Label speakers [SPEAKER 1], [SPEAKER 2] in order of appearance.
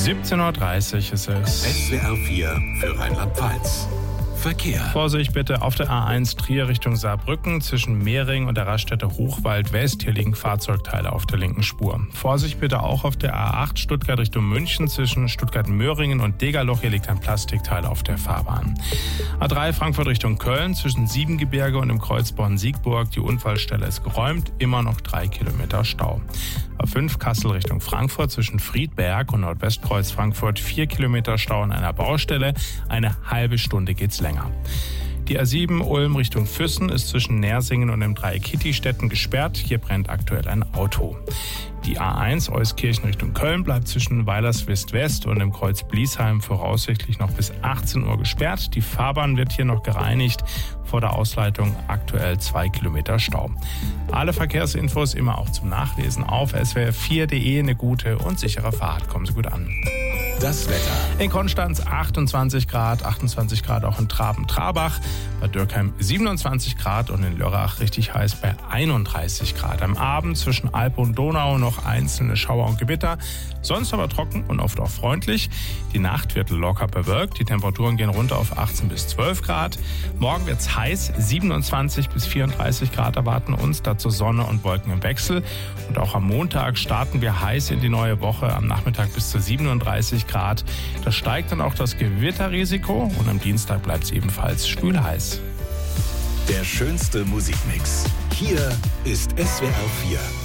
[SPEAKER 1] 17:30 ist es.
[SPEAKER 2] SWR 4 für Rheinland-Pfalz. Verkehr.
[SPEAKER 1] Vorsicht bitte auf der A1 Trier Richtung Saarbrücken zwischen Mehring und der Raststätte Hochwald West. Hier liegen Fahrzeugteile auf der linken Spur. Vorsicht bitte auch auf der A8 Stuttgart Richtung München zwischen Stuttgart-Möhringen und Degerloch. Hier liegt ein Plastikteil auf der Fahrbahn. A3 Frankfurt Richtung Köln zwischen Siebengebirge und dem Kreuz Bonn-Siegburg. Die Unfallstelle ist geräumt. Immer noch 3 Kilometer Stau. A5 Kassel Richtung Frankfurt zwischen Friedberg und Nordwestkreuz Frankfurt 4 Kilometer Stau an einer Baustelle. Eine halbe Stunde geht's länger. Die A7 Ulm Richtung Füssen ist zwischen Nersingen und dem Dreieck Kittistetten gesperrt. Hier brennt aktuell ein Auto. Die A1 Euskirchen Richtung Köln bleibt zwischen Weilerswist West und dem Kreuz Bliesheim voraussichtlich noch bis 18 Uhr gesperrt. Die Fahrbahn wird hier noch gereinigt. Vor der Ausleitung aktuell 2 Kilometer Stau. Alle Verkehrsinfos immer auch zum Nachlesen auf swr4.de. Eine gute und sichere Fahrt. Kommen Sie gut an.
[SPEAKER 2] Das Wetter.
[SPEAKER 1] In Konstanz 28 Grad auch in Traben-Trabach, bei Dürkheim 27 Grad und in Lörrach richtig heiß bei 31 Grad. Am Abend zwischen Alpe und Donau noch einzelne Schauer und Gewitter, sonst aber trocken und oft auch freundlich. Die Nacht wird locker bewölkt, die Temperaturen gehen runter auf 18 bis 12 Grad. Morgen wird's heiß, 27 bis 34 Grad erwarten uns, dazu Sonne und Wolken im Wechsel. Und auch am Montag starten wir heiß in die neue Woche, am Nachmittag bis zu 37 Grad. Da steigt dann auch das Gewitterrisiko und am Dienstag bleibt es ebenfalls schwül-heiß.
[SPEAKER 2] Der schönste Musikmix. Hier ist SWR 4.